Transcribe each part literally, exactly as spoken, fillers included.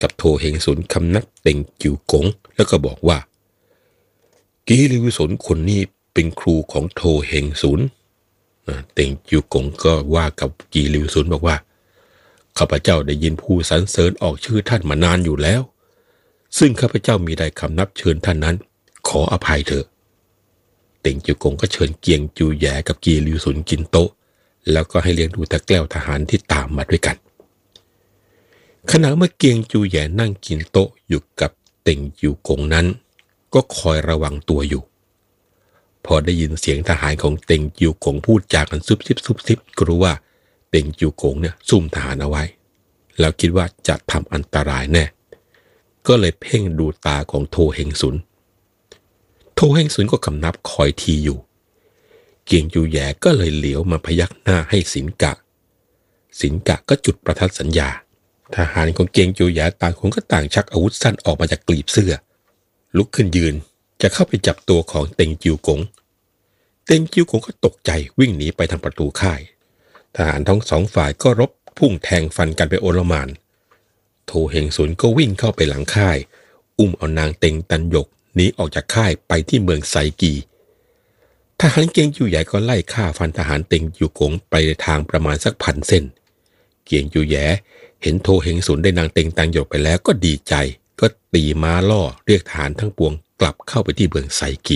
กับโทเฮงสุนคำนับเต็งจิวกงแล้วก็บอกว่ากีลิวสนคนนี้เป็นครูของโทเฮงสุนเต็งจิวกงก็ว่ากับกีลิวสนบอกว่าข้าพเจ้าได้ยินผู้สรรเสริญออกชื่อท่านมานานอยู่แล้วซึ่งข้าพเจ้ามีได้คำนับเชิญท่านนั้นขออภัยเถอะเต็งจิวกงก็เชิญเกียงจูแย่กับกีลิวสุนกินโต๊ะแล้วก็ให้เลี้ยงดูตะแก้วทหารที่ตามมาด้วยกันขณะเมื่อเกียงจูแย่นั่งกินโต๊ะอยู่กับเต็งจิวกงนั้นก็คอยระวังตัวอยู่พอได้ยินเสียงทหารของเต็งจิวกงพูดจากันซุบซิบซุบซิบก็รู้ว่าเต็งจิวกงเนี่ยซุ่มทหารเอาไว้แล้วคิดว่าจะทำอันตรายแน่ก็เลยเพ่งดูตาของโทเฮงสุนโทเฮงสุนก็คำนับคอยทีอยู่เกียงจูแย่ก็เลยเหลียวมาพยักหน้าให้สินกะสินกะก็จุดประทัดสัญญาทหารของเกียงจูแย่ต่างคนก็ต่างชักอาวุธสั้นออกมาจากกลีบเสื้อลุกขึ้นยืนจะเข้าไปจับตัวของเต็งจิวกงเต็งจิวกงก็ตกใจวิ่งหนีไปทางประตูค่ายทหารทั้งสองฝ่ายก็รบพุ่งแทงฟันกันไปโอลหม่านโทเฮงสุนก็วิ่งเข้าไปหลังค่ายอุ้มเอานางเต็งตันหยกหนีออกจากค่ายไปที่เมืองไซกีทหารเกียงจูแย่ก็ไล่ฆ่าฟันทหารเต็งจิวกงไปทางประมาณสักพันเส้นเกียงจูแย่เห็นโทเฮงสุนได้นางเต็งตันหยกไปแล้วก็ดีใจก็ตีม้าล่อเรียกทหารทั้งปวงกลับเข้าไปที่เมืองไซกี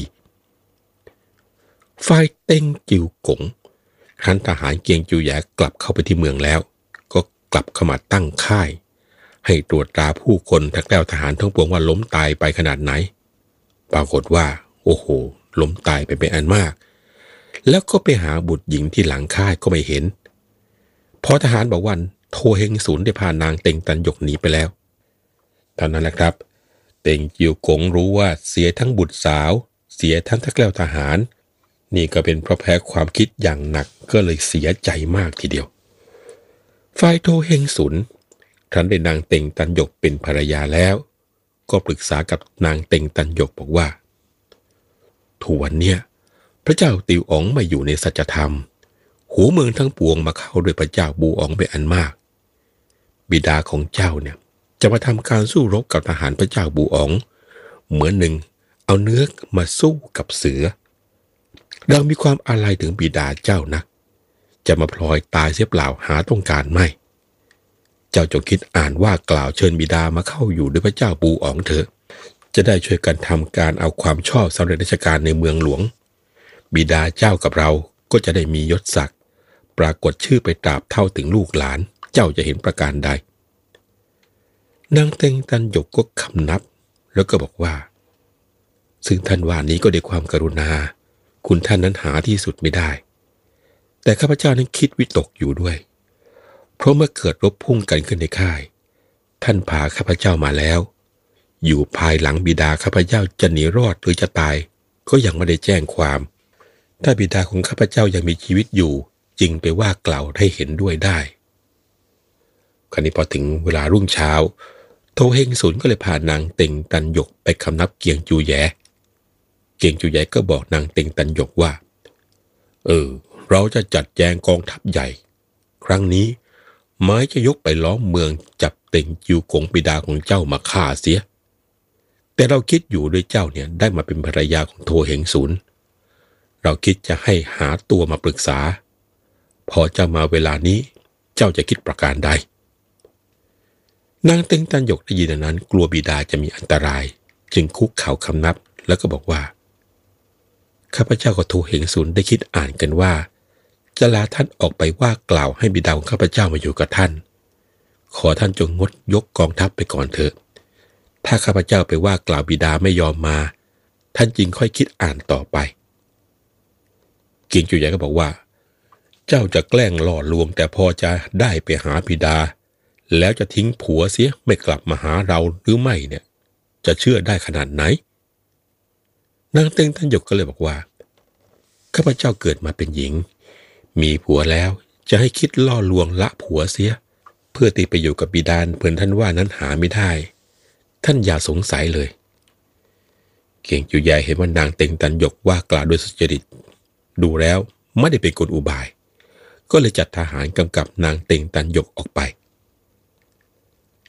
ฝ่ายเต็งจิวกงครั้นทหารเกียงจูแย่กลับเข้าไปที่เมืองแล้วก็กลับเข้ามาตั้งค่ายให้ตรวจตราผู้คนทั้งแล้วทหารทั้งปวงว่าล้มตายไปขนาดไหนปรากฏว่าโอ้โหล้มตายไปเป็นอันมากแล้วก็ไปหาบุตรหญิงที่หลังค่ายก็ไม่เห็นพอทหารบอกว่าโทเฮงสุนได้พานางเต็งตันหยกหนีไปแล้วเท่านั้นแหละครับเต็งจิวกงรู้ว่าเสียทั้งบุตรสาวเสียทั้งทักแล้วทหารนี่ก็เป็นเพราะแพ้ความคิดอย่างหนักก็เลยเสียใจมากทีเดียวฝ่ายโทเฮงสุนครั้นได้นางเต็งตันหยกเป็นภรรยาแล้วก็ปรึกษากับนางเต็งตันหยกบอกว่าทุกวันเนี่ยพระเจ้าติวอ๋องมาอยู่ในสัจธรรมหัวเมืองทั้งปวงมาเข้าด้วยพระเจ้าบูอ๋องเป็นอันมากบิดาของเจ้าเนี่ยจะมาทำการสู้รบกับทหารพระเจ้าบูอ๋องเหมือนหนึ่งเอาเนื้อมาสู้กับเสือเรามีความอาลัยถึงบิดาเจ้านะจะมาพลอยตายเสียเปล่าหาต้องการไม่เจ้าจงคิดอ่านว่ากล่าวเชิญบิดามาเข้าอยู่ด้วยพระเจ้าบูอ๋องเถอะจะได้ช่วยกันทำการเอาความชอบสำเร็จราชการในเมืองหลวงบิดาเจ้ากับเราก็จะได้มียศศักดิ์ปรากฏชื่อไปตราบเท่าถึงลูกหลานเจ้าจะเห็นประการใดนางเต็งตันหยกก็คำนับแล้วก็บอกว่าซึ่งท่านว่านี้ก็ด้วยความกรุณาคุณท่านนั้นหาที่สุดไม่ได้แต่ข้าพเจ้านั้นคิดวิตกอยู่ด้วยเพราะเมื่อเกิดรบพุ่งกันขึ้นในค่ายท่านพาข้าพเจ้ามาแล้วอยู่ภายหลังบิดาข้าพเจ้าจะหนีรอดหรือจะตายก็ยังไม่ได้แจ้งความถ้าบิดาของข้าพเจ้ายังมีชีวิตอยู่จึงไปว่ากล่าวให้เห็นด้วยได้คราวนี้พอถึงเวลารุ่งเช้าโทเฮงสุนก็เลยพานางเต็งตันหยกไปคำนับเกียงจูแย่เกียงจูแย่ก็บอกนางเต็งตันหยกว่าเออเราจะจัดแจงกองทัพใหญ่ครั้งนี้ไม้จะยกไปล้อมเมืองจับเต็งจิวกงบิดาของเจ้ามาฆ่าเสียแต่เราคิดอยู่ด้วยเจ้าเนี่ยได้มาเป็นภรรยาของโทเฮงสุนเราคิดจะให้หาตัวมาปรึกษาพอเจ้ามาเวลานี้เจ้าจะคิดประการใดนางเต็งตันหยกได้ยินดังนั้นกลัวบิดาจะมีอันตรายจึงคุกเข่าคำนับแล้วก็บอกว่าข้าพเจ้ากับโทเฮงสุนได้คิดอ่านกันว่าจะลาท่านออกไปว่ากล่าวให้บิดาของข้าพเจ้ามาอยู่กับท่านขอท่านจงงดยกกองทัพไปก่อนเถอะถ้าข้าพเจ้าไปว่ากล่าวบิดาไม่ยอมมาท่านจึงค่อยคิดอ่านต่อไปเกียงจูใหญ่ก็บอกว่าเจ้าจะแกล้งหล่อลวงแต่พอจะได้ไปหาบิดาแล้วจะทิ้งผัวเสียไม่กลับมาหาเราหรือไม่เนี่ยจะเชื่อได้ขนาดไหนนางเต็งตันหยกก็เลยบอกว่าข้าพเจ้าเกิดมาเป็นหญิงมีผัวแล้วจะให้คิดล่อลวงละผัวเสียเพื่อตีไปอยู่กับบิดาเพื่อนท่านว่านั้นหาไม่ได้ท่านอย่าสงสัยเลยเกียงจูใหญ่เห็นว่านางเต็งตันหยกว่ากล่าวด้วยสุจริตดูแล้วไม่ได้เป็นกลอุบายก็เลยจัดทหารกำกับนางเต็งตันหยกออกไป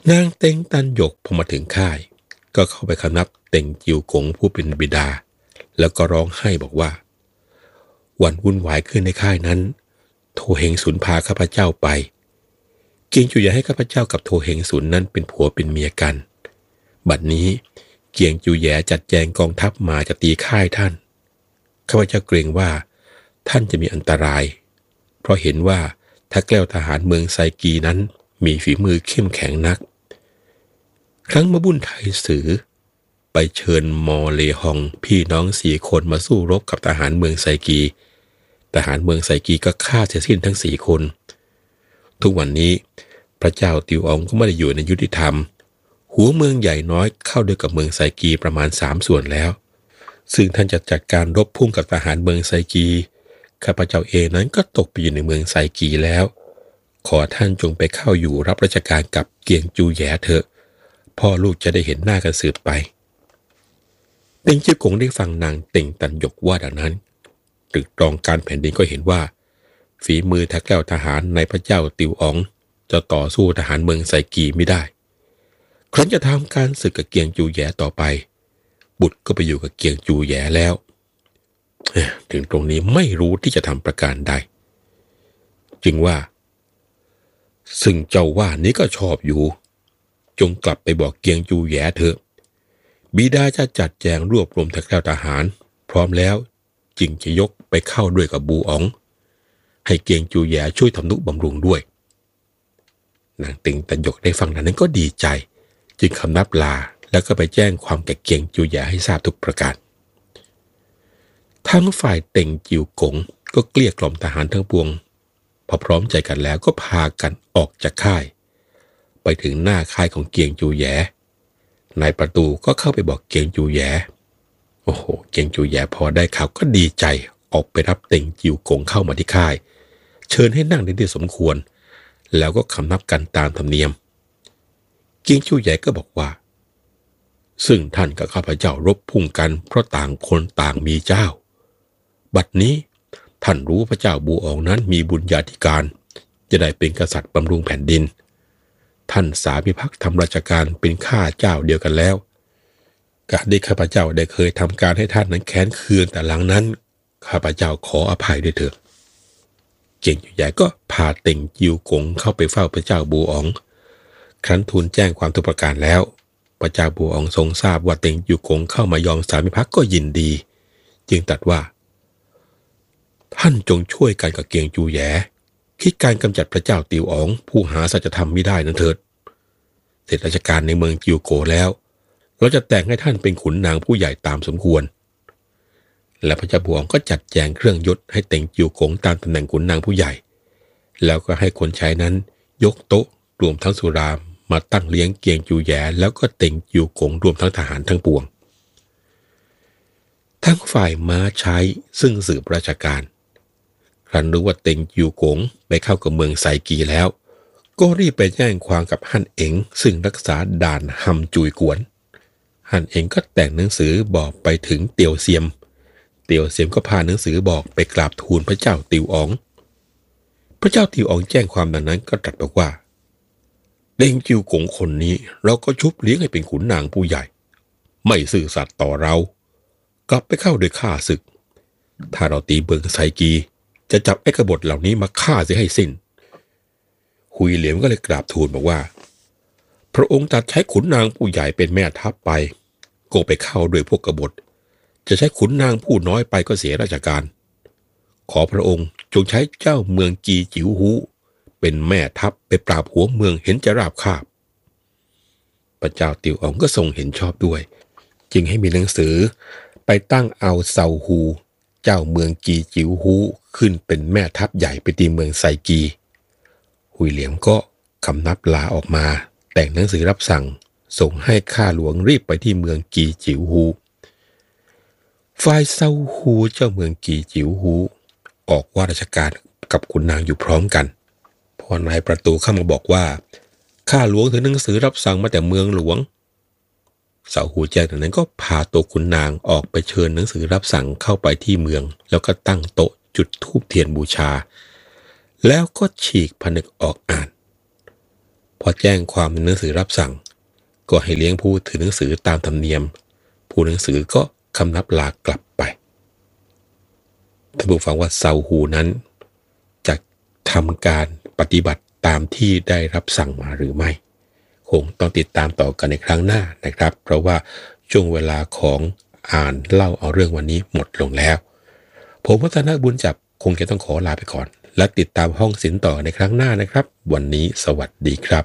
นางเต็งตันหยกพอมาถึงค่ายก็เข้าไปคำนับเต็งจิวกงผู้เป็นบิดาแล้วก็ร้องไห้บอกว่าวันวุ่นวายขึ้นในค่ายนั้นโทเฮงสุนพาข้าพเจ้าไปเกียงจูแยให้ข้าพเจ้ากับโทเฮงสุนนั้นเป็นผัวเป็นเมียกันบัดนี้เกียงจูแยจัดแจงกองทัพมาจะตีค่ายท่านข้าพเจ้าเกรงว่าท่านจะมีอันตรายเพราะเห็นว่าทักแกล้วทหารเมืองไซกีนั้นมีฝีมือเข้มแข็งนักครั้งมาบุญไทยสือไปเชิญมอเลฮองพี่น้องสี่คนมาสู้รบกับทหารเมืองไซกีทหารเมืองไซกีก็ฆ่าเสียสิ้นทั้งสี่คนทุกวันนี้พระเจ้าติวอองก็ไม่ได้อยู่ในยุติธรรมหัวเมืองใหญ่น้อยเข้าด้วยกับเมืองไซกีประมาณสามส่วนแล้วซึ่งท่านจะจัดการรบพุ่งกับทหารเมืองไซกีข้าพเจ้าเองนั้นก็ตกไปอยู่ในเมืองไซกีแล้วขอท่านจงไปเข้าอยู่รับราชการกับเกียงจูแยเถอะพ่อลูกจะได้เห็นหน้ากันสืบไปเต็งจิ้วกงได้ฟังนางเต็งตันหยกว่าดังนั้นตรึกตรองการแผ่นดินก็เห็นว่าฝีมือทักแก้วทหารในพระเจ้าติวอ๋องจะต่อสู้ทหารเมืองไซกีไม่ได้ครั้นจะทำการศึกกับเกียงจูแยต่อไปบุตรก็ไปอยู่กับเกียงจูแยแล้วถึงตรงนี้ไม่รู้ที่จะทำประการใดจึงว่าซึ่งเจ้าว่านี้ก็ชอบอยู่จงกลับไปบอกเกียงจูแยเถอะบิดาจะจัดแจงรวบรวมทักแก้วทหารพร้อมแล้วจึงจะยกไปเข้าด้วยกับบูอ๋องให้เกียงจูแยช่วยทำนุบำรุงด้วยนางติงตันหยกได้ฟังดังนั้นก็ดีใจจึงคำนับลาแล้วก็ไปแจ้งความแก่เกียงจูแยให้ทราบทุกประการทั้งฝ่ายเต็งจิวกงก็เกลี้ยกล่อมทหารทั้งปวงพอพร้อมใจกันแล้วก็พากันออกจากค่ายไปถึงหน้าค่ายของเกียงจูแยนายประตูก็เข้าไปบอกเกียงจูแยโอ้โหเกียงจูแยพอได้ข่าวก็ดีใจออกไปรับเต็งจิวกงเข้ามาที่ค่ายเชิญให้นั่งในที่สมควรแล้วก็คำนับกันตามธรรมเนียมเกียงจูแยก็บอกว่าซึ่งท่านกับข้าพเจ้ารบพุ่งกันเพราะต่างคนต่างมีเจ้าบัดนี้ท่านรู้พระเจ้าบูอ๋องนั้นมีบุญญาธิการจะได้เป็นกษัตริย์บำรุงแผ่นดินท่านสามิภักดิ์ทำราชการเป็นข้าเจ้าเดียวกันแล้วการที่ข้าพเจ้าได้เคยทำการให้ท่านนั้นแค้นเคืองแต่หลังนั้นข้าพเจ้าขออภัยด้วยเถิดเกียงจูแยก็พาเต็งจิวกงเข้าไปเฝ้าพระเจ้าบูอ๋องครั้นทูลแจ้งความทุกประการแล้วพระเจ้าบูอ๋องทรงทราบว่าเต็งจิวกงเข้ามายอมสามิภักดิ์ก็ยินดีจึงตรัสว่าท่านจงช่วยกันกับเกียงจูแยคิดการกำจัดพระเจ้าติวอ๋องผู้หาสัจธรรมไม่ได้นั้นเถิดเสร็จราชการในเมืองจิวโกแล้วเราจะแต่งให้ท่านเป็นขุนนางผู้ใหญ่ตามสมควรและพระเจ้าบูอ๋องก็จัดแจงเครื่องยศให้เต็งจิวกงตามตำแหน่งขุนนางผู้ใหญ่แล้วก็ให้คนใช้นั้นยกโต๊ะรวมทั้งสุรามาตั้งเลี้ยงเกียงจูแยแล้วก็เต็งจิวกงรวมทั้งทหารทั้งปวงทั้งฝ่ายม้าใช้ซึ่งสืบราชการครั้นรู้ว่าเต็งจิวกงไปเข้ากับเมืองไซกีแล้วก็รีบไปแจ้งความกับฮั่นเอ๋งซึ่งรักษาด่านฮัมจุยกวนฮั่นเอ๋งก็แต่งหนังสือบอกไปถึงเตียวเซียมเตียวเซียมก็พาหนังสือบอกไปกราบทูลพระเจ้าติวอ๋องพระเจ้าติวอ๋องแจ้งความดังนั้นก็ตรัสบอกว่าเต็งจิวกงคนนี้เราก็ชุบเลี้ยงให้เป็นขุนนางผู้ใหญ่ไม่ซื่อสัตย์ต่อเรากลับไปเข้าโดยฆ่าศึกถ้าเราตีเมืองไซกีจะจับไอ้กบฏเหล่านี้มาฆ่าเสียให้สิ้นหุยเหลียมก็เลยกราบทูลบอกว่าพระองค์ตัดใช้ขุนนางผู้ใหญ่เป็นแม่ทัพไปก็ไปเข้าโดยพวกกบฏจะใช้ขุนนางผู้น้อยไปก็เสียราชการขอพระองค์จงใช้เจ้าเมืองกีจิ๋วฮูเป็นแม่ทัพไปปราบหัวเมืองเห็นจะราบคาบพระเจ้าติวอ๋องก็ทรงเห็นชอบด้วยจึงให้มีหนังสือไปตั้งเอาเซาฮูเจ้าเมืองกีจิ๋วฮูขึ้นเป็นแม่ทัพใหญ่ไปตีเมืองไซกีหุยเหลียมก็คำนับลาออกมาแต่งหนังสือรับสั่งส่งให้ข้าหลวงรีบไปที่เมืองกีจิ๋วฮูฝ่ายเซาฮูเจ้าเมืองกีจิ๋วฮูออกว่าราชการกับขุนนางอยู่พร้อมกันพอนายประตูเข้ามาบอกว่าข้าหลวงถือหนังสือรับสั่งมาแต่เมืองหลวงเซาฮูแจ้งดังนั้นก็พาตัวขุนนางออกไปเชิญหนังสือรับสั่งเข้าไปที่เมืองแล้วก็ตั้งโต๊ะจุดธูปเทียนบูชาแล้วก็ฉีกผนึกออกอ่านพอแจ้งความในหนังสือรับสั่งก็ให้เลี้ยงผู้ถือหนังสือตามธรรมเนียมผู้หนังสือก็คำนับลากลับไปท่านผู้ฟังว่าเซาฮูนั้นจะทำการปฏิบัติตามที่ได้รับสั่งมาหรือไม่คงต้องติดตามต่อกันในครั้งหน้านะครับเพราะว่าช่วงเวลาของอ่านเล่าเอาเรื่องวันนี้หมดลงแล้วผมวัฒนบุญจับคงจะต้องขอลาไปก่อนและติดตามห้องศิลป์ต่อในครั้งหน้านะครับวันนี้สวัสดีครับ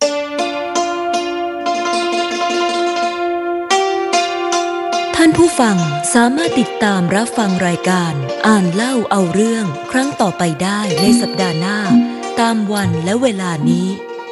ท่านผู้ฟังสามารถติดตามรับฟังรายการอ่านเล่าเอาเรื่องครั้งต่อไปได้ในสัปดาห์หน้าตามวันและเวลานี้